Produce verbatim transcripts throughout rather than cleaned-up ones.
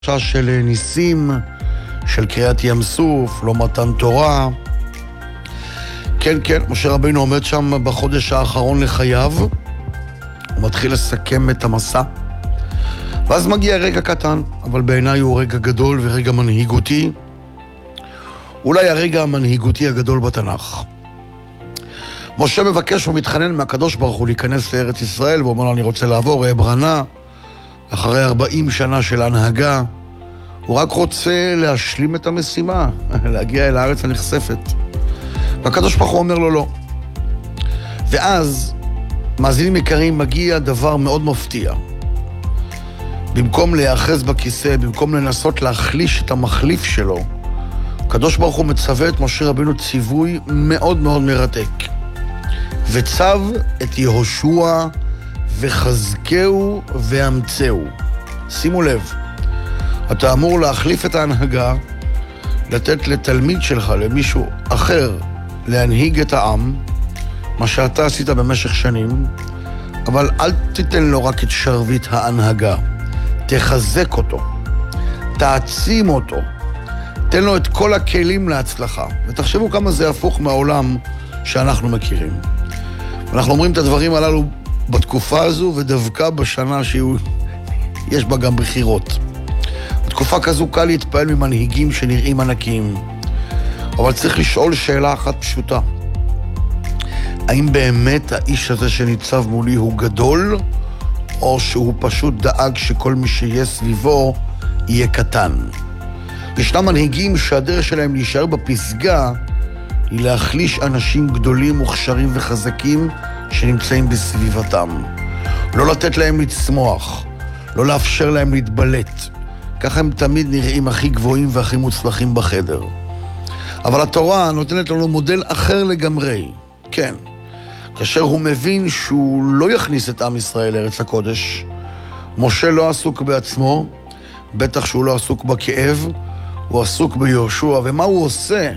של ניסים, של קריאת ים סוף, לא מתן תורה. כן, כן, משה רבינו עומד שם בחודש האחרון לחייו, הוא מתחיל לסכם את המסע, ואז מגיע רגע קטן, אבל בעיניי הוא רגע גדול ורגע מנהיגותי, אולי הרגע המנהיגותי הגדול בתנ"ך. משה מבקש ומתחנן מהקדוש ברוך הוא להיכנס לארץ ישראל, ואומר לו, אני רוצה לעבור, ראה ברנה, אחרי ארבעים שנה של הנהגה, הוא רק רוצה להשלים את המשימה, להגיע אל הארץ הנחשפת. והקדוש ברוך הוא אומר לו לא. ואז, מאזינים יקרים, מגיע דבר מאוד מפתיע. במקום להיאחז בכיסא, במקום לנסות להחליש את המחליף שלו, הקדוש ברוך הוא מצווה את משה רבינו ציווי מאוד מאוד מרתק. וצו את יהושע וחזקהו ואמצהו. שימו לב, אתה אמור להחליף את ההנהגה, לתת לתלמיד שלך, למישהו אחר, להנהיג את העם, מה שאתה עשית במשך שנים, אבל אל תיתן לו רק את שרביט ההנהגה, תחזק אותו, תעצים אותו, תן לו את כל הכלים להצלחה, ותחשבו כמה זה הפוך מהעולם שאנחנו מכירים. אנחנו אומרים את הדברים הללו בתקופה הזו, ודווקא בשנה שיש בה גם בחירות. בתקופה כזו קל להתפעל ממנהיגים שנראים ענקיים, אבל צריך לשאול שאלה אחת פשוטה. האם באמת האיש הזה שניצב מולי הוא גדול, או שהוא פשוט דאג שכל מי שיהיה סביבו יהיה קטן? ישנם מנהיגים שהדרך שלהם להישאר בפסגה היא להחליש אנשים גדולים, מוכשרים וחזקים שנמצאים בסביבתם. לא לתת להם לצמוח, לא לאפשר להם להתבלט. ככה הם תמיד נראים הכי גבוהים והכי מוצלחים בחדר. אבל התורה נותנת לנו מודל אחר לגמרי. כן, כאשר הוא מבין שהוא לא יכניס את עם ישראל לארץ הקודש, משה לא עסוק בעצמו, בטח שהוא לא עסוק בכאב, הוא עסוק ביהושע. ומה הוא עושה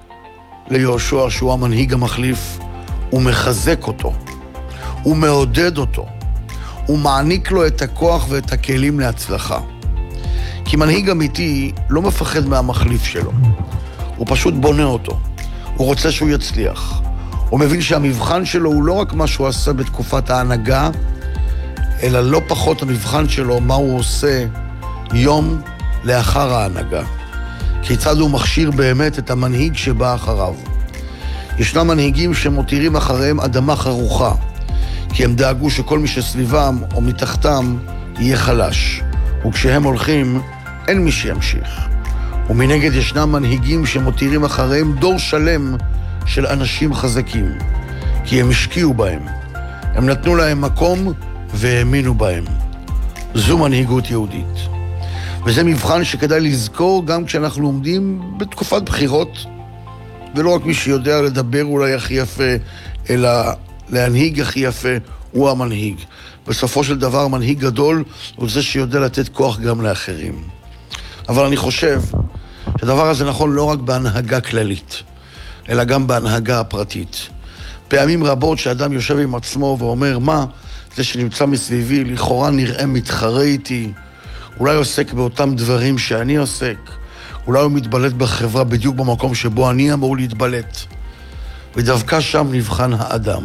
ליהושע שהוא המנהיג המחליף? הוא מחזק אותו, הוא מעודד אותו, הוא מעניק לו את הכוח ואת הכלים להצלחה. כי מנהיג אמיתי לא מפחד מהמחליף שלו, הוא פשוט בונה אותו, הוא רוצה שהוא יצליח. הוא מבין שהמבחן שלו הוא לא רק מה שהוא עשה בתקופת ההנהגה, אלא לא פחות המבחן שלו מה הוא עושה יום לאחר ההנהגה. כיצד הוא מכשיר באמת את המנהיג שבא אחריו. ישנם מנהיגים שמותירים אחריהם אדמה חרוכה, כי הם דאגו שכל מי שסביבם או מתחתם יהיה חלש, וכשהם הולכים אין מי שימשיך. ומנגד ישנם מנהיגים שמותירים אחריהם דור שלם של אנשים חזקים, כי הם השקיעו בהם, הם נתנו להם מקום והאמינו בהם. זו מנהיגות יהודית. וזה מבחן שכדאי לזכור גם כשאנחנו עומדים בתקופת בחירות, ולא רק מי שיודע לדבר אולי הכי יפה, אלא להנהיג הכי יפה הוא המנהיג. בסופו של דבר מנהיג גדול הוא זה שיודע לתת כוח גם לאחרים. אבל אני חושב שהדבר הזה נכון לא רק בהנהגה כללית, אלא גם בהנהגה הפרטית. פעמים רבות שאדם יושב עם עצמו ואומר, מה, זה שנמצא מסביבי לכאורה נראה מתחרה איתי, אולי עוסק באותם דברים שאני עוסק, אולי הוא מתבלט בחברה בדיוק במקום שבו אני אמור להתבלט. ודווקא שם נבחן האדם.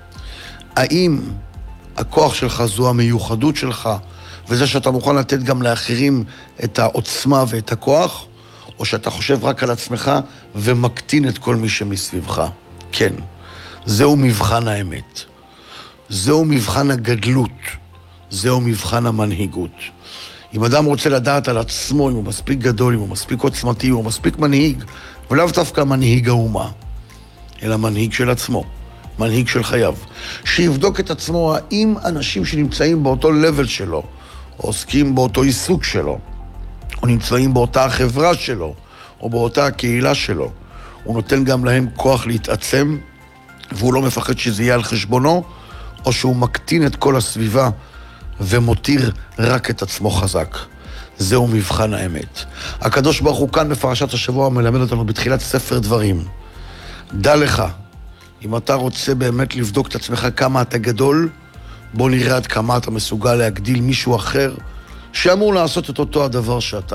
האם הכוח שלך זו המיוחדות שלך, וזה שאתה מוכן לתת גם לאחרים את העוצמה ואת הכוח, או שאתה חושב רק על עצמך ומקטין את כל מי שמסביבך? כן, זהו מבחן האמת. זהו מבחן הגדלות. זהו מבחן המנהיגות. אם אדם רוצה לדעת על עצמו, אם הוא מספיק גדול, אם הוא מספיק עוצמתי, אם הוא מספיק מנהיג, ולאו דווקא מנהיג האומה, אלא מנהיג של עצמו, מנהיג של חייו, שיבדוק את עצמו האם אנשים שנמצאים באותו לבל שלו, או עוסקים באותו עיסוק שלו, או נמצאים באותה החברה שלו, או באותה הקהילה שלו, הוא נותן גם להם כוח להתעצם, והוא לא מפחד שזה יהיה על חשבונו, או שהוא מקטין את כל הסביבה, ומותיר רק את עצמו חזק. זהו מבחן האמת. הקדוש ברוך הוא כאן בפרשת השבוע מלמד אותנו בתחילת ספר דברים. דע לך, אם אתה רוצה באמת לבדוק את עצמך כמה אתה גדול, בוא נראה עד כמה אתה מסוגל להגדיל מישהו אחר שאמור לעשות את אותו הדבר שאתה